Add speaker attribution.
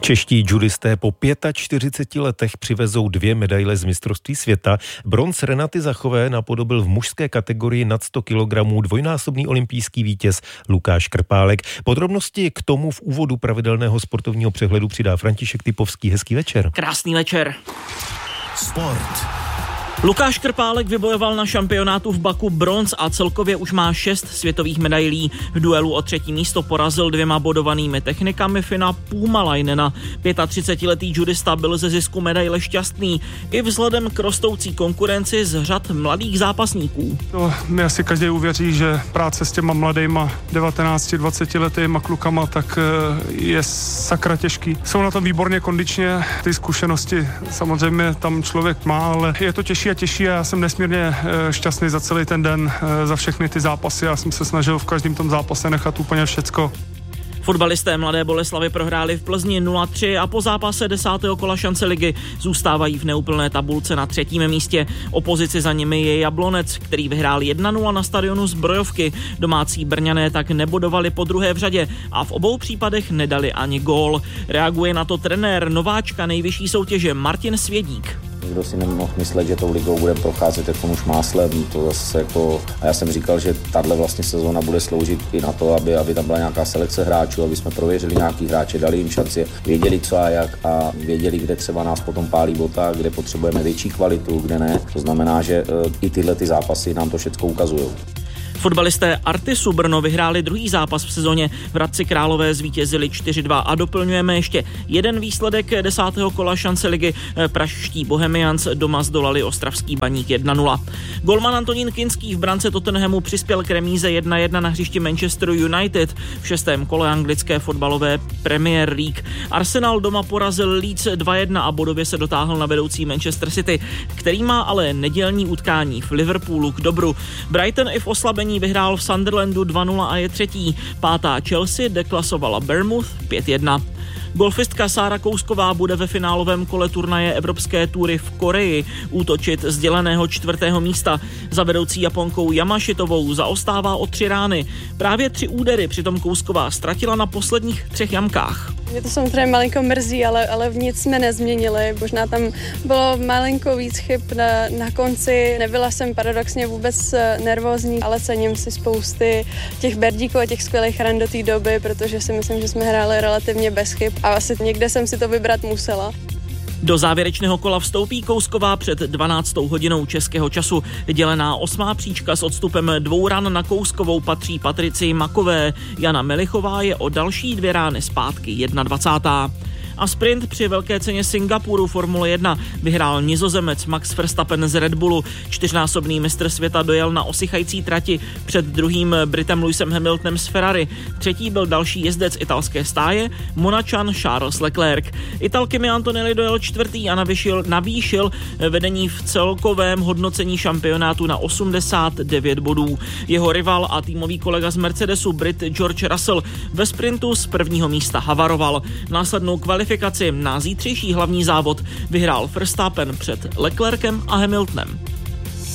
Speaker 1: Čeští judisté po 45 letech přivezou 2 medaile z mistrovství světa. Bronz Renaty Zachové napodobil v mužské kategorii nad 100 kg dvojnásobný olympijský vítěz Lukáš Krpálek. Podrobnosti k tomu v úvodu pravidelného sportovního přehledu přidá František Typovský. Hezký večer.
Speaker 2: Krásný večer.
Speaker 3: Sport.
Speaker 2: Lukáš Krpálek vybojoval na šampionátu v Baku bronz a celkově už má 6 světových medailí. V duelu o 3. místo porazil 2 bodovanými technikami Fina Puumalainena. 35letý judista byl ze zisku medaile šťastný i vzhledem k rostoucí konkurenci z řad mladých zápasníků.
Speaker 4: Mi asi každý uvěří, že práce s těma mladejma 19-20 letýma klukama tak je sakra těžký. Jsou na tom výborně kondičně, ty zkušenosti samozřejmě tam člověk má, ale je to těžší a já jsem nesmírně šťastný za celý ten den, za všechny ty zápasy. Já jsem se snažil v každém tom zápase nechat úplně všecko.
Speaker 2: Fotbalisté Mladé Boleslavi prohráli v Plzni 0-3 a po zápase 10. kola šance ligy zůstávají v neúplné tabulce na 3. místě. O pozici za nimi je Jablonec, který vyhrál 1-0 na stadionu Zbrojovky. Domácí Brňané tak nebodovali po druhé v řadě a v obou případech nedali ani gól. Reaguje na to trenér nováčka nejvyšší soutěže Martin Svědík.
Speaker 5: Nikdo si nemohl myslet, že tou ligou bude procházet jako už máslem. To zase jako, a já jsem říkal, že tahle vlastně sezóna bude sloužit i na to, aby tam byla nějaká selekce hráčů, aby jsme prověřili nějaký hráče, dali jim šanci, věděli co a jak a věděli, kde třeba nás potom pálí bota, kde potřebujeme větší kvalitu, kde ne. To znamená, že i tyhle ty zápasy nám to všechno ukazují.
Speaker 2: Fotbalisté Artisu Brno vyhráli druhý zápas v sezóně. V Hradci Králové zvítězili 4-2 a doplňujeme ještě jeden výsledek 10. kola šance ligy. Pražští Bohemians doma zdolali ostravský Baník 1-0. Golman Antonín Kinský v brance Tottenhamu přispěl k remíze 1-1 na hřišti Manchester United v 6. kole anglické fotbalové Premier League. Arsenal doma porazil Leeds 2-1 a bodově se dotáhl na vedoucí Manchester City, který má ale nedělní utkání v Liverpoolu k dobru. Brighton i v oslabení vyhrál v Sunderlandu 2-0 a je třetí. 5. Chelsea deklasovala Bournemouth 5-1. Golfistka Sára Kousková bude ve finálovém kole turnaje Evropské tury v Koreji útočit z děleného 4. místa. Za vedoucí Japonkou Yamashitovou zaostává o 3 rány. Právě 3 údery přitom Kousková ztratila na posledních 3 jamkách.
Speaker 6: Mě to samozřejmě malinko mrzí, ale v nic jsme nezměnili. Možná tam bylo malinko víc chyb na konci. Nebyla jsem paradoxně vůbec nervózní, ale cením si spousty těch berdíků a těch skvělých ran do té doby, protože si myslím, že jsme hráli relativně bez chyb a asi někde jsem si to vybrat musela.
Speaker 2: Do závěrečného kola vstoupí Kousková před 12. hodinou českého času. Dělená 8. příčka s odstupem 2 ran na Kouskovou patří Patricii Makové. Jana Melichová je o další 2 rány zpátky 21. A sprint při velké ceně Singapuru Formule 1 vyhrál Nizozemec Max Verstappen z Red Bullu. 4násobný mistr světa dojel na osychající trati před druhým Britem Lewisem Hamiltonem z Ferrari. Třetí byl další jezdec italské stáje, Monačan Charles Leclerc. Ital Kimi Antonelli dojel 4. a navýšil vedení v celkovém hodnocení šampionátu na 89 bodů. Jeho rival a týmový kolega z Mercedesu Brit George Russell ve sprintu z 1. místa havaroval. Následnou kvalifikaci na zítřejší hlavní závod vyhrál Verstappen před Leclercem a Hamiltonem.